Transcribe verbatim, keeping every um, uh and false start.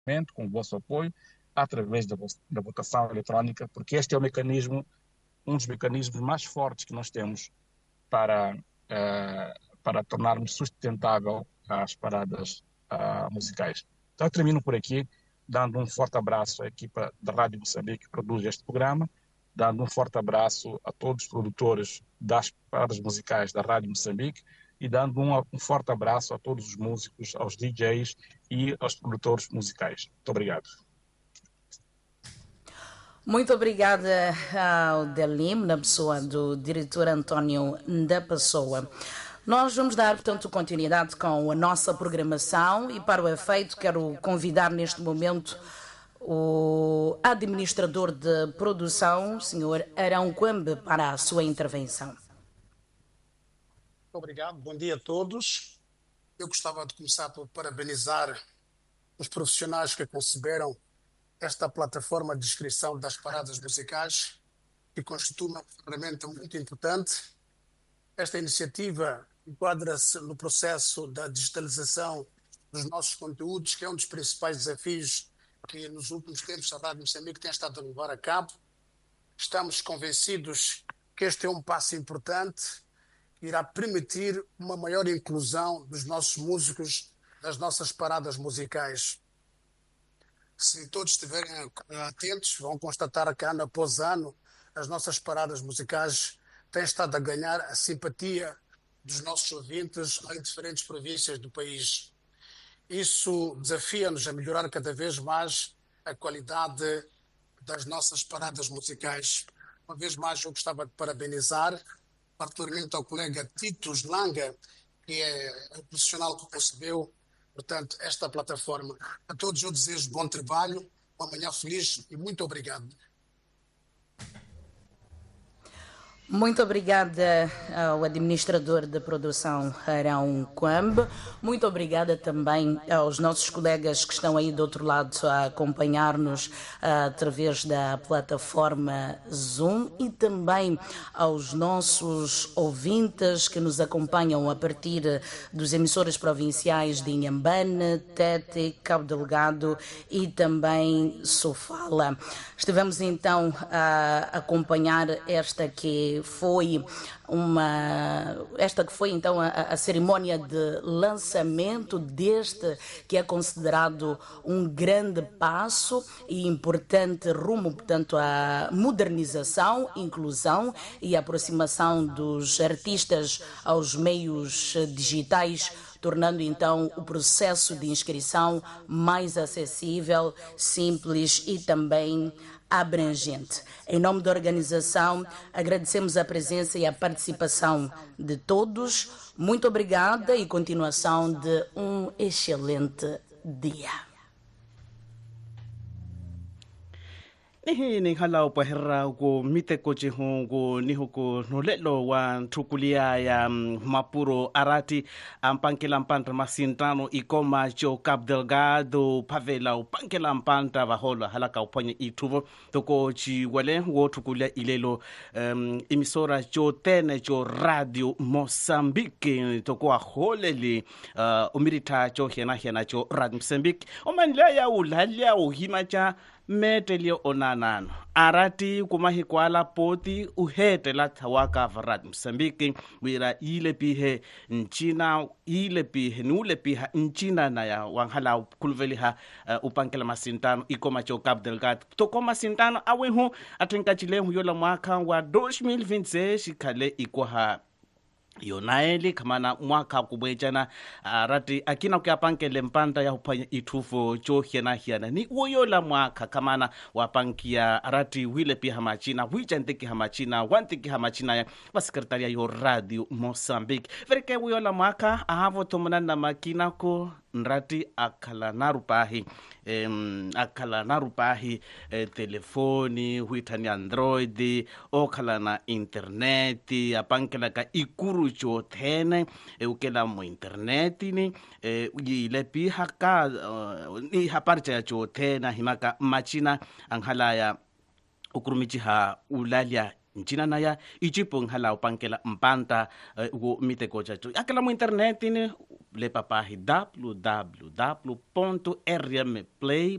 momento, com o vosso apoio, através da, da votação eletrónica, porque este é o mecanismo, um dos mecanismos mais fortes que nós temos para, uh, para tornarmos sustentável as paradas uh, musicais. Então, eu termino por aqui, dando um forte abraço à equipa da Rádio Moçambique que produz este programa, dando um forte abraço a todos os produtores das paradas musicais da Rádio Moçambique e dando um, um forte abraço a todos os músicos, aos D Js e aos produtores musicais. Muito obrigado. Muito obrigada ao Delim, na pessoa do diretor António da Pessoa. Nós vamos dar, portanto, continuidade com a nossa programação e, para o efeito, quero convidar neste momento o administrador de produção, senhor Arão Quambe, para a sua intervenção. Muito obrigado, bom dia a todos. Eu gostava de começar por parabenizar os profissionais que conceberam esta plataforma de inscrição das paradas musicais, que constitui uma ferramenta muito importante. Esta iniciativa enquadra-se no processo da digitalização dos nossos conteúdos, que é um dos principais desafios que nos últimos tempos a Rádio Moçambique tem estado a levar a cabo. Estamos convencidos que este é um passo importante que irá permitir uma maior inclusão dos nossos músicos nas nossas paradas musicais. Se todos estiverem atentos, vão constatar que ano após ano as nossas paradas musicais têm estado a ganhar a simpatia dos nossos ouvintes em diferentes províncias do país. Isso desafia-nos a melhorar cada vez mais a qualidade das nossas paradas musicais. Uma vez mais, eu gostava de parabenizar, particularmente ao colega Tito Langa, que é o profissional que concebeu, portanto, esta plataforma. A todos eu desejo bom trabalho, uma manhã feliz e muito obrigado. Muito obrigada ao administrador de produção, Arão Quambe. Muito obrigada também aos nossos colegas que estão aí do outro lado a acompanhar-nos uh, através da plataforma Zoom e também aos nossos ouvintes que nos acompanham a partir dos emissoras provinciais de Inhambane, Tete, Cabo Delgado e também Sofala. Estivemos então a acompanhar esta que foi uma esta que foi então a, a cerimónia de lançamento deste que é considerado um grande passo e importante rumo, portanto, à modernização, inclusão e aproximação dos artistas aos meios digitais, tornando então o processo de inscrição mais acessível, simples e também abrangente. Em nome da organização, agradecemos a presença e a participação de todos. Muito obrigada e continuação de um excelente dia. Nihi ninghalau pahera ko mite ko chihon ko niho ko nolelo wa tukulia ya mapuro arati ampankela mpanta masintano ikoma jo Cabo Delgado pavela upankela mpanta vahola halaka uponye ituvo toko chi wale wo tukulia ilelo um, emisora jo tene jo Radio Moçambique toko aholeli uh, umirita jo hena hena jo Radio Moçambique omanila ya ulalia uhimacha metelio onanano arati kumahi kwala poti uhete la thawaka varat Moçambique wira ile pihe nchina ile pihe nule piha nchina na ya wanghala kulveliha uh, upankela masintano ikoma cho Cabo Delgado toko masintano awehu atenkachile yola mwaka wa dois mil e vinte e seis ikale ikwaha yonaeli kamana mwaka kubwejana arati akina kuyapankele mpanda ya upanya itufo cho hiena hiena ni uyola mwaka kamana wapankia arati wile pi hamachina wijanteki hamachina wanteki hamachina ya basekretaria yo Radio Moçambique vereke uyola mwaka ahavo tomana na makina ko nrati akala narupahi em akala narupahi eh, telefoni huitani android okala na interneti apankela ka ikuru cho thene e ukela mo interneti ni e ile pi haka uh, ni haparcha cho thena himaka machina anghalaya ukurumichi ha ulalia nchina naya ichipong halau pankela mpanta ugo uh, mite kocha cho akela mo internet ni le papahi w w w ponto r m play